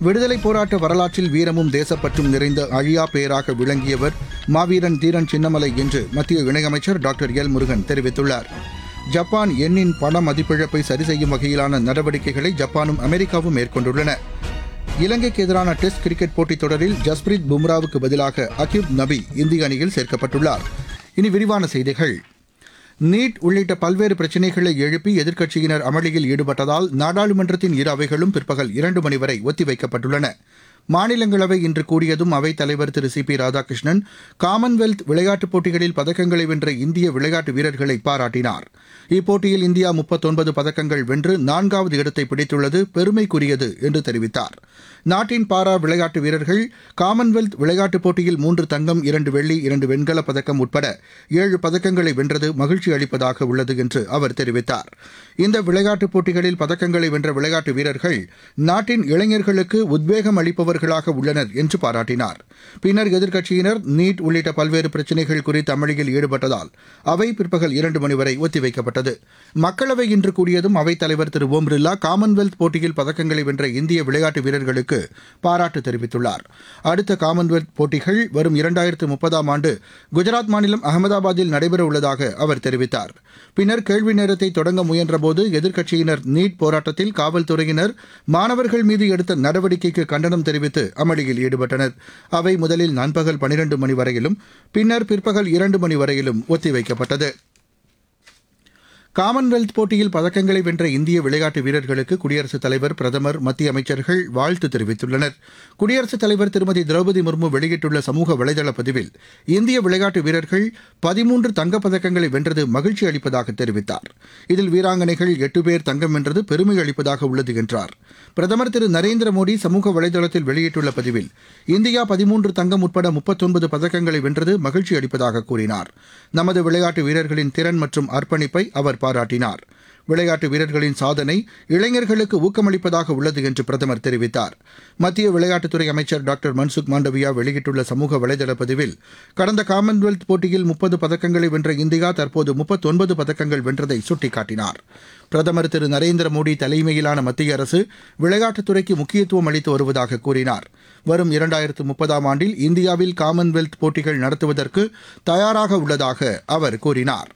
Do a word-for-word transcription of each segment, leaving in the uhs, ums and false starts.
விடுதலை போராட்ட வரலாற்றில் வீரமும் தேசப்பற்றும் நிறைந்த அழியா பெயராக விளங்கியவர் மாவீரன் தீரன் சின்னமலை என்று மத்திய இணையமைச்சர் டாக்டர் எல் முருகன் தெரிவித்துள்ளார். ஜப்பான் எண்ணின் பண மதிப்பிழப்பை சரி செய்யும் வகையிலான நடவடிக்கைகளை ஜப்பானும் அமெரிக்காவும் மேற்கொண்டுள்ளன. இலங்கைக்கு எதிரான டெஸ்ட் கிரிக்கெட் போட்டித் தொடரில் ஜஸ்பிரீத் பும்ராவுக்கு பதிலாக அக்யூப் நபி இந்திய அணியில் சேர்க்கப்பட்டுள்ளார். இனி விரிவான செய்திகள். நீட் உள்ளிட்ட பல்வேறு பிரச்சினைகளை எழுப்பி எதிர்க்கட்சியினர் அமளியில் ஈடுபட்டதால் நாடாளுமன்றத்தின் இரு அவைகளும் பிற்பகல் இரண்டு மணி வரை ஒத்திவைக்கப்பட்டுள்ளன. மாநிலங்களவை இன்று கூடியதும் அவைத் தலைவர் திரு சி பி ராதாகிருஷ்ணன் காமன்வெல்த் விளையாட்டுப் போட்டிகளில் பதக்கங்களை வென்ற இந்திய விளையாட்டு வீரர்களை பாராட்டினார். இப்போட்டியில் இந்தியா முப்பத்தொன்பது பதக்கங்கள் வென்று நான்காவது இடத்தை பிடித்துள்ளது பெருமைக்குரியது என்று தெரிவித்தார். நாட்டின் பாரா விளையாட்டு வீரர்கள் காமன்வெல்த் விளையாட்டுப் போட்டியில் மூன்று தங்கம், இரண்டு வெள்ளி, இரண்டு வெண்கலப் பதக்கம் உட்பட ஏழு பதக்கங்களை வென்றது மகிழ்ச்சி அளிப்பதாக உள்ளது என்று அவர் தெரிவித்தார். இந்த விளையாட்டுப் போட்டிகளில் பதக்கங்களை வென்ற விளையாட்டு வீரர்கள் நாட்டின் இளைஞர்களுக்கு உத்வேகம் அளிப்பவர்களாக உள்ளனர் என்று பாராட்டினார். பின்னர் எதிர்க்கட்சியினர் நீட் உள்ளிட்ட பல்வேறு பிரச்சினைகள் குறித்து அமளியில் ஈடுபட்டதால் அவை பிற்பகல் இரண்டு மணி வரை ஒத்திவைக்கப்பட்டது. மக்களவை இன்று கூடியதும் அவைத் தலைவர் திரு ஓம் பிர்லா காமன்வெல்த் போட்டியில் பதக்கங்களை வென்ற இந்திய விளையாட்டு வீரர்களுக்கு பாராட்டு தெரிவித்துள்ளார். அடுத்த காமன்வெல்த் போட்டிகள் வரும் இரண்டாயிரத்து முப்பதாம் ஆண்டு குஜராத் மாநிலம் அகமதாபாத்தில் நடைபெற உள்ளதாக அவர் தெரிவித்தார். பின்னர் கேள்வி நேரத்தை தொடங்க முயன்றபோது எதிர்க்கட்சியினர் நீட் போராட்டத்தில் காவல்துறையினர் மாணவர்கள் மீது எடுத்த நடவடிக்கைக்கு கண்டனம் தெரிவித்து அமளியில் ஈடுபட்டனர். அவை முதலில் நண்பகல் பனிரண்டு மணி வரையிலும் பின்னர் பிற்பகல் இரண்டு மணி வரையிலும் ஒத்திவைக்கப்பட்டது. காமன்வெல்த் போட்டியில் பதக்கங்களை வென்ற இந்திய விளையாட்டு வீரர்களுக்கு குடியரசுத் தலைவர், பிரதமர், மத்திய அமைச்சர்கள் வாழ்த்து தெரிவித்துள்ளனர். குடியரசுத் தலைவர் திருமதி திரௌபதி முர்மு வெளியிட்டுள்ள சமூக வலைதள பதிவில் இந்திய விளையாட்டு வீரர்கள் பதிமூன்று தங்கப்பதக்கங்களை வென்றது மகிழ்ச்சி அளிப்பதாக தெரிவித்தார். இதில் வீராங்கனைகள் எட்டு பேர் தங்கம் வென்றது பெருமை அளிப்பதாக உள்ளது என்றார். பிரதமர் திரு நரேந்திர மோடி சமூக வலைதளத்தில் வெளியிட்டுள்ள பதிவில் இந்தியா பதிமூன்று தங்கம் உட்பட முப்பத்தொன்பது பதக்கங்களை வென்றது மகிழ்ச்சி அளிப்பதாக கூறினார். நமது விளையாட்டு வீரர்களின் திறன் மற்றும் அர்ப்பணிப்பை அவர் பாராட்டினார். விளையாட்டு வீரர்களின் சாதனை இளைஞர்களுக்கு ஊக்கமளிப்பதாக உள்ளது என்று பிரதமர் தெரிவித்தார். மத்திய விளையாட்டுத்துறை அமைச்சர் டாக்டர் மன்சுக் மாண்டவியா வெளியிட்டுள்ள சமூக வலைதள பதிவில் கடந்த காமன்வெல்த் போட்டியில் முப்பது பதக்கங்களை வென்ற இந்தியா தற்போது முப்பத்தொன்பது பதக்கங்கள் வென்றதை சுட்டிக்காட்டினார். பிரதமர் திரு நரேந்திர மோடி தலைமையிலான மத்திய அரசு விளையாட்டுத்துறைக்கு முக்கியத்துவம் அளித்து வருவதாக கூறினார். வரும் இரண்டாயிரத்து முப்பதாம் ஆண்டில் இந்தியாவில் காமன்வெல்த் போட்டிகள் நடத்துவதற்கு தயாராக உள்ளதாக அவர் கூறினார்.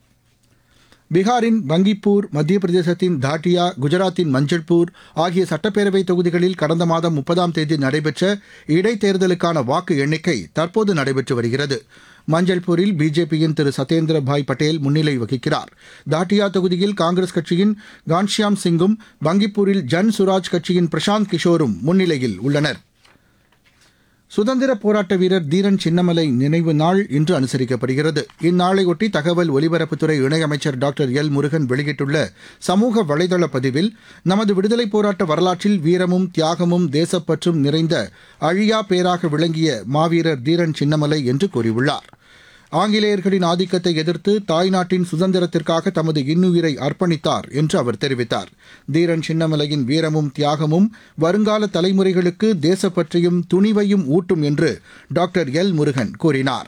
பீகாரின் பங்கிப்பூர், மத்திய பிரதேசத்தின் தாட்டியா, குஜராத்தின் மஞ்சள்பூர் ஆகிய சட்டப்பேரவை தொகுதிகளில் கடந்த மாதம் முப்பதாம் தேதி நடைபெற்ற இடைத்தேர்தலுக்கான வாக்கு எண்ணிக்கை தற்போது நடைபெற்று வருகிறது. மஞ்சள்பூரில் பிஜேபியின் திரு சத்யேந்திர பாய் பட்டேல் முன்னிலை வகிக்கிறார். தாட்டியா தொகுதியில் காங்கிரஸ் கட்சியின் கான்ஷியாம் சிங்கும், பங்கிப்பூரில் ஜன் சுராஜ் கட்சியின் பிரசாந்த் கிஷோரும் முன்னிலையில் உள்ளனர். சுதந்திர போராட்ட வீரர் தீரன் சின்னமலை நினைவு நாள் இன்று அனுசரிக்கப்படுகிறது. இந்நாளையொட்டி தகவல் ஒலிபரப்புத்துறை இணையமைச்சர் டாக்டர் எல் முருகன் வெளியிட்டுள்ள சமூக வலைதள பதிவில் நமது விடுதலை போராட்ட வரலாற்றில் வீரமும் தியாகமும் தேசப்பற்றும் நிறைந்த அழியா பேராக விளங்கிய மாவீரர் தீரன் சின்னமலை என்று கூறியுள்ளார். ஆங்கிலேயர்களின் ஆதிக்கத்தை எதிர்த்து தாய்நாட்டின் சுதந்திரத்திற்காக தமது இன்னுயிரை அர்ப்பணித்தார் என்று அவர் தெரிவித்தார். தீரன் சின்னமலையின் வீரமும் தியாகமும் வருங்கால தலைமுறைகளுக்கு தேசப்பற்றையும் துணிவையும் ஊட்டும் என்று டாக்டர் எல் முருகன் கூறினார்.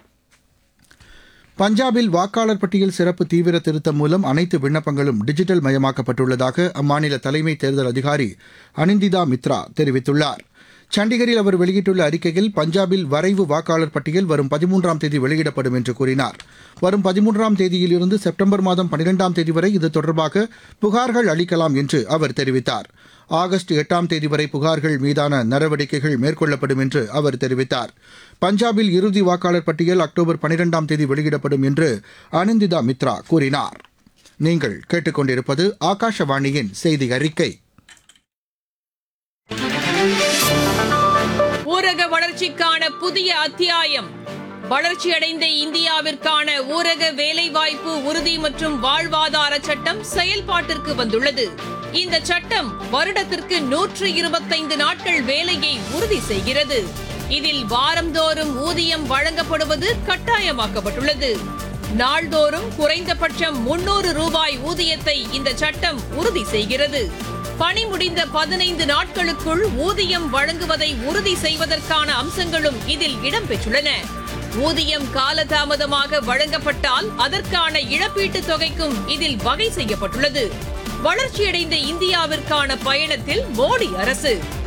பஞ்சாபில் வாக்காளர் பட்டியல் சிறப்பு தீவிர திருத்தம் மூலம் அனைத்து விண்ணப்பங்களும் டிஜிட்டல் மயமாக்கப்பட்டுள்ளதாக அம்மாநில தலைமை தேர்தல் அதிகாரி அனிந்திதா மித்ரா தெரிவித்துள்ளார். சண்டிகரில் அவர் வெளியிட்டுள்ள அறிக்கையில் பஞ்சாபில் வரைவு வாக்காளர் பட்டியல் வரும் பதிமூன்றாம் தேதி வெளியிடப்படும் என்று கூறினார். வரும் பதிமூன்றாம் தேதியிலிருந்து செப்டம்பர் மாதம் பனிரெண்டாம் தேதி வரை இது தொடர்பாக புகார்கள் அளிக்கலாம் என்று அவர் தெரிவித்தார். ஆகஸ்ட் எட்டாம் தேதி வரை புகார்கள் மீதான நடவடிக்கைகள் மேற்கொள்ளப்படும் என்று அவர் தெரிவித்தார். பஞ்சாபில் இறுதி வாக்காளர் பட்டியல் அக்டோபர் பனிரெண்டாம் தேதி வெளியிடப்படும் என்று அனிந்திதா மித்ரா கூறினார். நீங்கள் கேட்டுக்கொண்டிருப்பது ஆகாஷவாணியின் செய்தி அறிக்கை. ஊரக வளர்ச்சிக்கான புதிய அத்தியாயம். வளர்ச்சியடைந்த இந்தியாவிற்கான ஊரக வேலைவாய்ப்பு உறுதி மற்றும் வாழ்வாதார சட்டம் செயல்பாட்டிற்கு வந்துள்ளது. இந்த சட்டம் வருடத்திற்கு நூற்று இருபத்தைந்து நாட்கள் வேலையை உறுதி செய்கிறது. இதில் வாரந்தோறும் ஊதியம் வழங்கப்படுவது கட்டாயமாக்கப்பட்டுள்ளது. நாள்தோறும் குறைந்தபட்சம் முன்னூறு ரூபாய் ஊதியத்தை இந்த சட்டம் உறுதி செய்கிறது. பணி முடிந்த பதினைந்து நாட்களுக்குள் ஊதியம் வழங்குவதை உறுதி செய்வதற்கான அம்சங்களும் இதில் இடம்பெற்றுள்ளன. ஊதியம் காலதாமதமாக வழங்கப்பட்டால் அதற்கான இழப்பீட்டுத் தொகைக்கும் இதில் வகை செய்யப்பட்டுள்ளது. வளர்ச்சியடைந்த இந்தியாவிற்கான பயணத்தில் மோடி அரசு